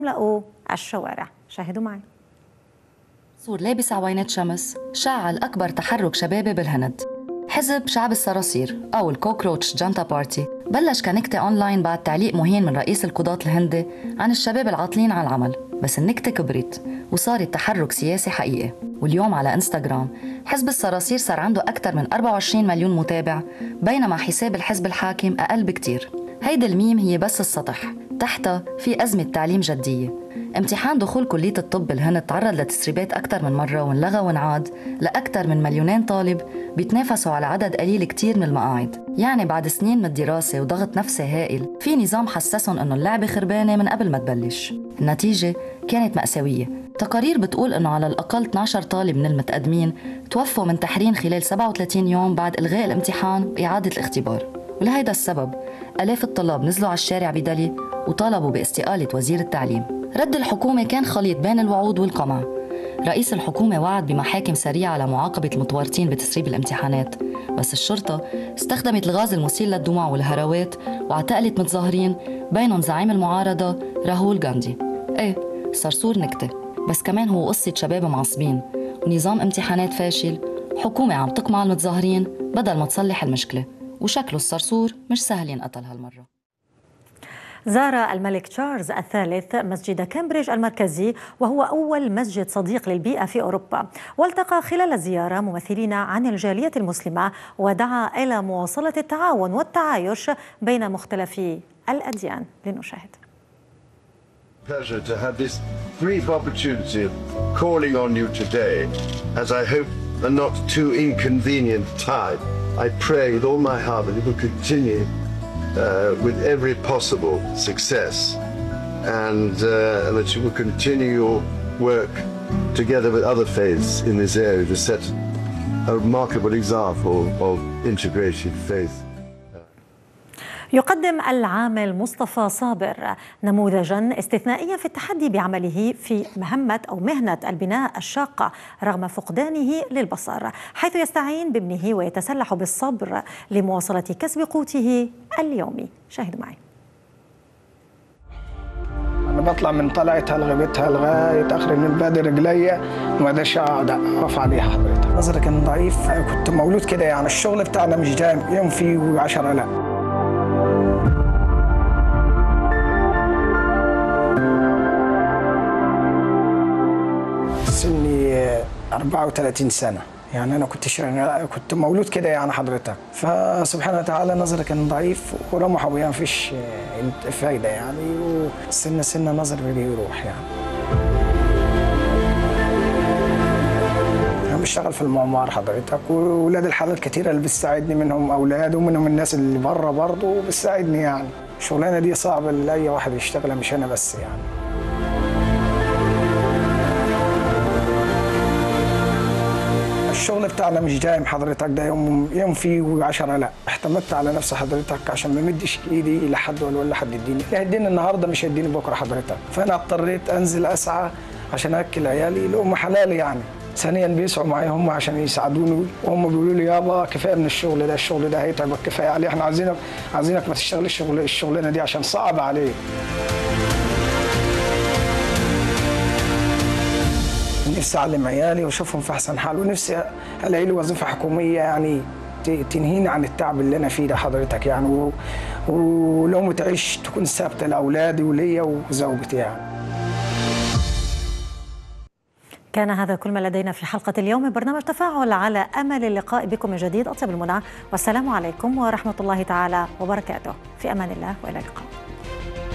لقوا الشوارع. شاهدوا معي. صور لابس عوينات شمس شعل أكبر تحرك شبابي بالهند. حزب شعب الصراصير أو الكوكروتش جانتا بارتي بلش كنكتة أونلاين بعد تعليق مهين من رئيس القضاة الهندي عن الشباب العاطلين عن العمل، بس النكتة كبرت وصارت تحرك سياسي حقيقي. واليوم على إنستغرام حزب الصراصير صار عنده أكثر من 24 مليون متابع، بينما حساب الحزب الحاكم أقل بكتير. هيدي الميم هي بس السطح، تحتها في أزمة تعليم جدية. امتحان دخول كلية الطب بالهند تعرض لتسريبات أكثر من مرة وانلغى وانعاد لأكثر من 2,000,000 طالب بيتنافسوا على عدد قليل كتير من المقاعد. يعني بعد سنين من الدراسة وضغط نفسي هائل في نظام حسسهم إنه اللعبة خربانة من قبل ما تبلش. النتيجة كانت مأساوية. تقارير بتقول إنه على الأقل 12 طالب من المتقدمين توفوا من تحرين خلال 37 يوم بعد إلغاء الامتحان وإعادة الاختبار. ولهيدا السبب آلاف الطلاب نزلوا على الشارع بدلي وطالبوا باستقالة وزير التعليم. رد الحكومة كان خليط بين الوعود والقمع. رئيس الحكومة وعد بمحاكم سريعة لمعاقبة المتورطين بتسريب الامتحانات، بس الشرطة استخدمت الغاز المسيل للدموع والهراوات واعتقلت متظاهرين بينهم زعيم المعارضة راهول غاندي. ايه، الصرصور نكتة، بس كمان هو قصة شباب معصبين ونظام امتحانات فاشل، حكومة عم تقمع المتظاهرين بدل ما تصلح المشكلة، وشكله الصرصور مش سهل ينقتل هالمرة. زار الملك تشارلز الثالث مسجد كامبريدج المركزي، وهو أول مسجد صديق للبيئة في أوروبا، والتقى خلال الزيارة ممثلين عن الجالية المسلمة ودعا إلى مواصلة التعاون والتعايش بين مختلف الأديان. لنشاهد. Pleasure to have this brief opportunity of calling on you today, as I hope a not too inconvenient time. I pray with all my heart that it will continue with every possible success, and that you will continue your work together with other faiths in this area to set a remarkable example of integrated faith. يقدم العامل مصطفى صابر نموذجاً استثنائياً في التحدي بعمله في مهنة البناء الشاقة رغم فقدانه للبصر، حيث يستعين بابنه ويتسلح بالصبر لمواصلة كسب قوته اليومي. شاهدوا معي. أنا بطلع من طلعتها لغايتها لغاية آخر النبادة رجليا وما اقدرش أقعد أقف عليها. حضرتك نظري كان ضعيف، كنت مولود كده، يعني الشغل بتاعنا مش دايم يوم فيه و10 لا. سني 34 سنة، يعني أنا كنت مولود كده يعني حضرتك، فسبحانه وتعالى نظري كان ضعيف ورمح أبويا مفيش فايدة يعني، وسنة نظري بيجي يروح يعني. أنا بشتغل في المعمار حضرتك، وولاد الحلال كتيرة اللي بتساعدني، منهم أولاد ومنهم الناس اللي بره برضه بتساعدني يعني. الشغلانة دي صعبة لأي واحد يشتغلها، مش أنا بس يعني. الشغل بتاعنا مش دايم حضرتك، ده يوم فيه و10 لا. اعتمدت على نفسي حضرتك عشان ما مدش ايدي لحد ولا حد يديني، هيديني النهارده مش هيديني بكره حضرتك، فانا اضطريت انزل اسعى عشان اكل عيالي لقمه حلال يعني. ثانيا بيسعوا معايا هم عشان يساعدوني، وهم بيقولوا لي يابا كفايه من الشغل ده هيتعبك، كفايه عليه، احنا عايزينك ما تشتغلش الشغلانه دي عشان صعب عليك. نفسي أعلم عيالي وأشوفهم في أحسن حال، ونفسي ألاقي لي وظيفة حكومية يعني تنهيني عن التعب اللي أنا فيه ده حضرتك يعني، ولو متعيش تكون ثابتة لأولادي وليا وزوجتي يعني. كان هذا كل ما لدينا في حلقة اليوم من برنامج تفاعل، على أمل اللقاء بكم من جديد. أطيب المنى والسلام عليكم ورحمة الله تعالى وبركاته. في أمان الله وإلى اللقاء.